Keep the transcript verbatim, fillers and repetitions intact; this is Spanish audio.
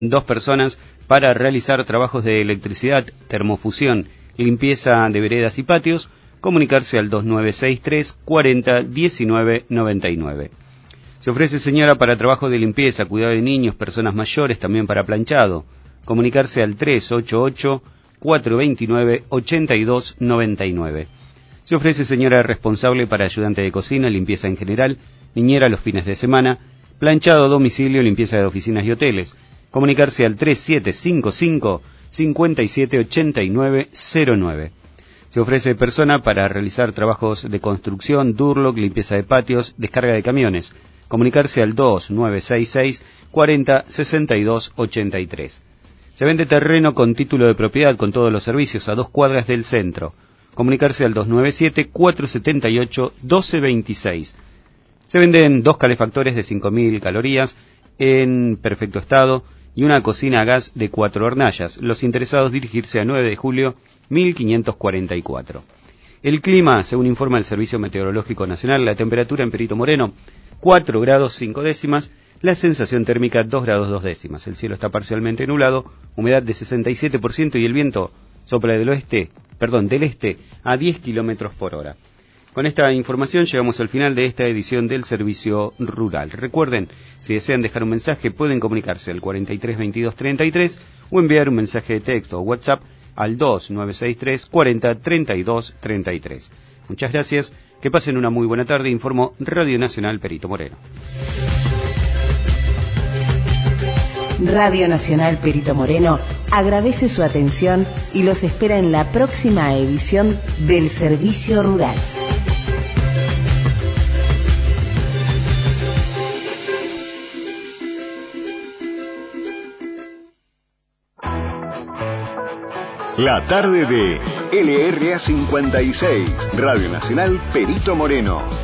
Dos personas para realizar trabajos de electricidad, termofusión, limpieza de veredas y patios. Comunicarse al dos nueve seis tres cuarenta diecinueve noventa y nueve. Se ofrece señora para trabajo de limpieza, cuidado de niños, personas mayores, también para planchado. Comunicarse al tres ocho ocho cuatro dos nueve ocho dos nueve nueve. Se ofrece señora responsable para ayudante de cocina, limpieza en general, niñera los fines de semana, planchado a domicilio, limpieza de oficinas y hoteles. Comunicarse al tres siete cinco cinco cinco siete ocho nueve cero nueve. Se ofrece persona para realizar trabajos de construcción, durlock, limpieza de patios, descarga de camiones. Comunicarse al dos nueve seis seis cuarenta sesenta y dos ochenta y tres. Se vende terreno con título de propiedad con todos los servicios a dos cuadras del centro. Comunicarse al dos nueve siete cuatro siete ocho doce veintiséis. Se venden dos calefactores de cinco mil calorías en perfecto estado y una cocina a gas de cuatro hornallas. Los interesados dirigirse a nueve de julio mil quinientos cuarenta y cuatro. El clima, según informa el Servicio Meteorológico Nacional, la temperatura en Perito Moreno, cuatro grados cinco décimas, la sensación térmica dos grados dos décimas. El cielo está parcialmente nublado, humedad de sesenta y siete por ciento y el viento sopla del oeste, perdón, del este a diez kilómetros por hora. Con esta información llegamos al final de esta edición del Servicio Rural. Recuerden, si desean dejar un mensaje, pueden comunicarse al cuarenta y tres veintidós treinta y tres o enviar un mensaje de texto o WhatsApp al dos nueve seis tres cuarenta treinta y dos treinta y tres. Muchas gracias, que pasen una muy buena tarde, informó Radio Nacional Perito Moreno. Radio Nacional Perito Moreno agradece su atención y los espera en la próxima edición del Servicio Rural. La tarde de L R A cincuenta y seis, Radio Nacional Perito Moreno.